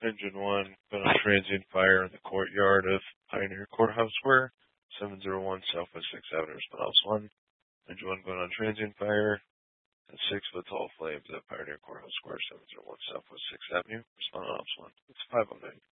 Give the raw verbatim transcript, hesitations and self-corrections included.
Engine one, been on transient fire in the courtyard of Pioneer Courthouse Square, seven oh one Southwest sixth Avenue, response one. Engine one going on transient fire, and six foot tall flames at Pioneer Courthouse Square, seven oh one Southwest sixth Avenue, response one. It's five oh nine.